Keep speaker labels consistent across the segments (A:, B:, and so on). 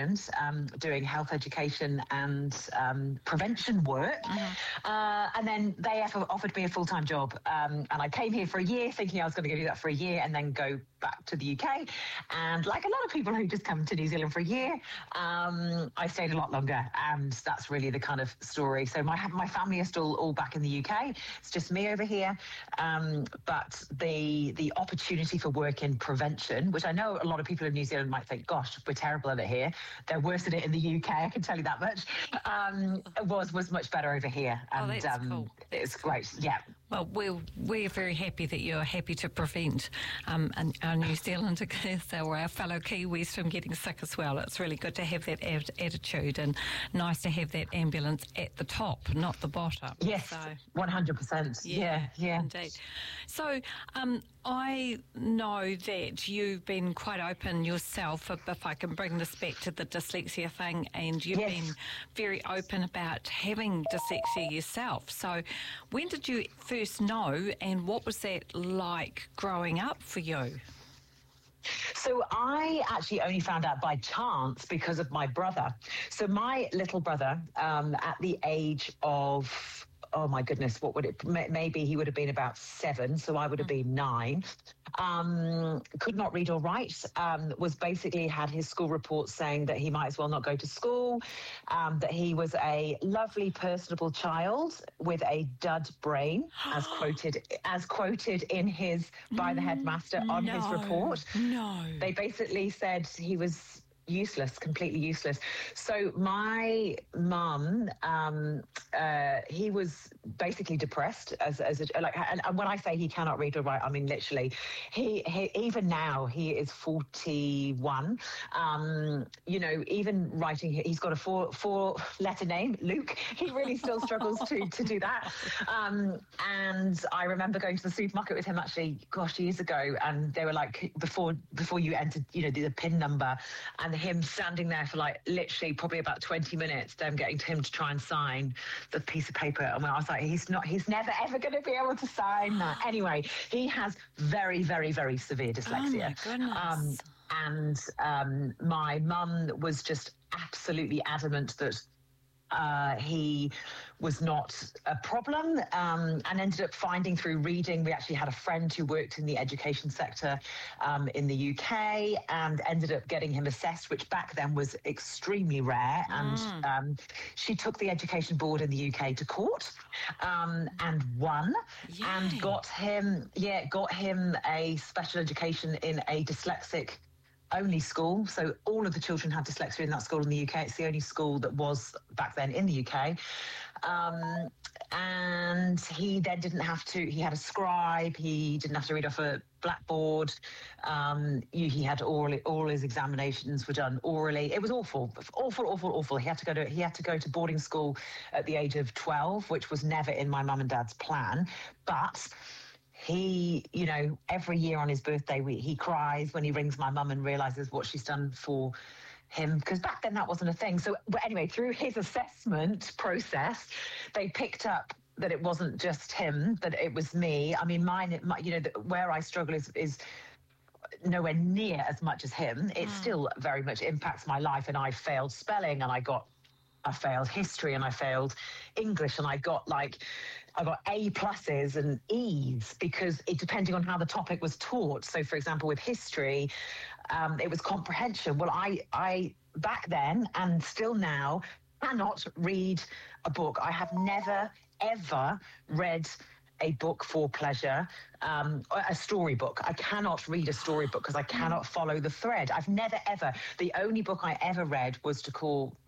A: Zealand doing health education and prevention work. And then they offered me a full-time job. And I came here for a year thinking I was going to do that for a year and then go back to the UK. And like a lot of people who just come to New Zealand for a year, I stayed a lot longer. And that's really the kind of story. So my family are still all back in the UK. It's just me over here. But the opportunity for work in prevention, which I know a lot of people in New Zealand might think, gosh, we're terrible at it here. They're worse at it in the UK, I can tell you that much. Was much better over here. And
B: that's cool.
A: It's great, yeah.
B: Well, we're very happy that you're happy to prevent our New Zealanders or our fellow Kiwis from getting sick as well. It's really good to have that attitude and nice to have that ambulance at the top, not the bottom.
A: Yes, so, 100%. Yeah.
B: Indeed. So I know that you've been quite open yourself, if I can bring this back to the dyslexia thing, and you've been very open about having dyslexia yourself. So when did you first know, and what was that like growing up for you?
A: So I actually only found out by chance because of my brother. So my little brother, at the age of, oh my goodness, what would it, maybe he would have been about 7, so I would have been 9. Could not read or write, was basically had his school report saying that he might as well not go to school, that he was a lovely, personable child with a dud brain, as quoted in his, by the headmaster on his report.
B: No.
A: They basically said he was useless, completely useless. So my mum, he was basically depressed as and when I say he cannot read or write, I mean literally. He even now he is 41. Even writing, he's got a four-letter name, Luke. He really still struggles to do that. And I remember going to the supermarket with him actually, gosh, years ago, and they were like, before you entered, the PIN number, and him standing there for like literally probably about 20 minutes, them getting him to try and sign the piece of paper. And I was like, he's never ever going to be able to sign that. Anyway, he has very, very, very severe dyslexia.
B: Oh my goodness.
A: And my mum was just absolutely adamant that he was not a problem, and ended up finding through reading. We actually had a friend who worked in the education sector in the UK, and ended up getting him assessed, which back then was extremely rare. And she took the education board in the UK to court, and won, and got him a special education in a dyslexic only school. So all of the children had dyslexia in that school in the UK. It's the only school that was back then in the UK. And he then didn't have to, he had a scribe, he didn't have to read off a blackboard. He had all his examinations were done orally. It was awful. He had to go to boarding school at the age of 12, which was never in my mum and dad's plan. But he, every year on his birthday, he cries when he rings my mum and realises what she's done for him, because back then that wasn't a thing. So anyway, through his assessment process, they picked up that it wasn't just him, that it was me. I mean, where I struggle is nowhere near as much as him. It still very much impacts my life, and I failed spelling, and I failed history, and I failed English, and I got A pluses and E's because it depending on how the topic was taught. So, for example, with history, it was comprehension. Well, I back then and still now cannot read a book. I have never ever read a book for pleasure, a storybook. I cannot read a storybook because I cannot follow the thread. I've never ever, the only book I ever read was To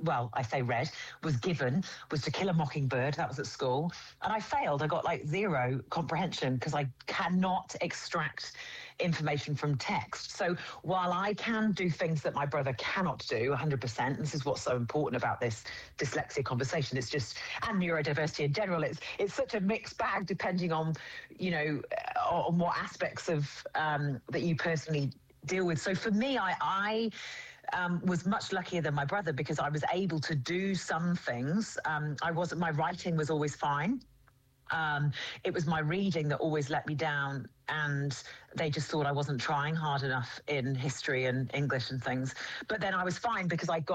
A: Kill a Mockingbird. That was at school. And I failed. I got zero comprehension because I cannot extract information from text. So while I can do things that my brother cannot do 100%, and this is what's so important about this dyslexia conversation, it's just, and neurodiversity in general, it's such a mixed bag depending on, on what aspects of that you personally deal with. So for me, I was much luckier than my brother because I was able to do some things. My writing was always fine. It was my reading that always let me down, and they just thought I wasn't trying hard enough in history and English and things. But then I was fine because I got